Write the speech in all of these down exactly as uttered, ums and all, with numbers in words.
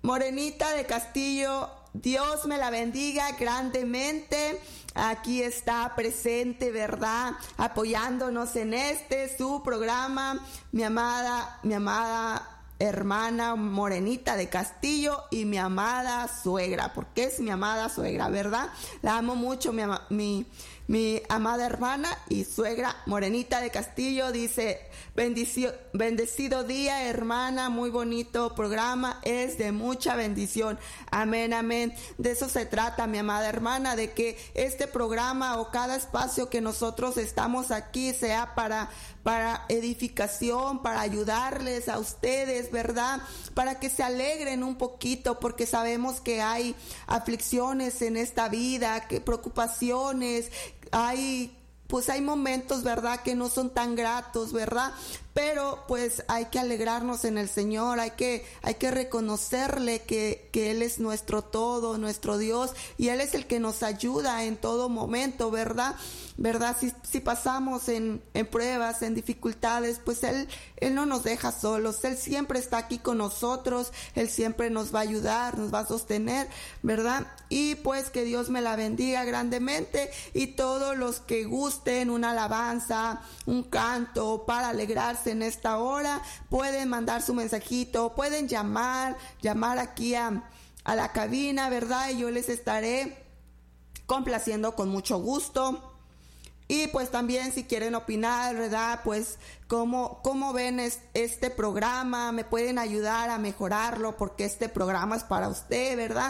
Morenita de Castillo, Dios me la bendiga grandemente. Aquí está presente, ¿verdad? Apoyándonos en este, su programa, mi amada, mi amada hermana Morenita de Castillo y mi amada suegra, porque es mi amada suegra, ¿verdad? La amo mucho, mi, ama, mi, mi amada hermana y suegra Morenita de Castillo. Dice: bendicio, bendecido día, hermana, muy bonito programa, es de mucha bendición. Amén, amén. De eso se trata, mi amada hermana, de que este programa o cada espacio que nosotros estamos aquí sea para para edificación, para ayudarles a ustedes, ¿verdad? Para que se alegren un poquito, porque sabemos que hay aflicciones en esta vida, que preocupaciones, hay, pues hay momentos, ¿verdad?, que no son tan gratos, ¿verdad? Pero pues hay que alegrarnos en el Señor, hay que, hay que reconocerle que, que Él es nuestro todo, nuestro Dios, y Él es el que nos ayuda en todo momento, ¿verdad? ¿Verdad? Si, si pasamos en, en pruebas, en dificultades, pues Él, Él no nos deja solos, Él siempre está aquí con nosotros, Él siempre nos va a ayudar, nos va a sostener, ¿verdad? Y pues que Dios me la bendiga grandemente, y todos los que gusten una alabanza, un canto para alegrarse en esta hora, pueden mandar su mensajito, pueden llamar, llamar aquí a, a la cabina, ¿verdad? Y yo les estaré complaciendo con mucho gusto. Y pues también si quieren opinar, ¿verdad? Pues cómo, cómo ven es, este programa, me pueden ayudar a mejorarlo, porque este programa es para usted, ¿verdad?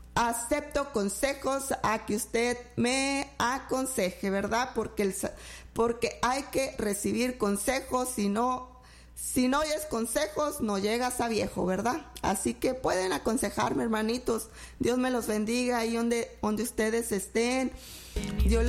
Acepto consejos a que usted me aconseje, ¿verdad? Porque, el, porque hay que recibir consejos, si no... Si no oyes consejos, no llegas a viejo, ¿verdad? Así que pueden aconsejarme, hermanitos. Dios me los bendiga ahí donde, donde ustedes estén. Dios les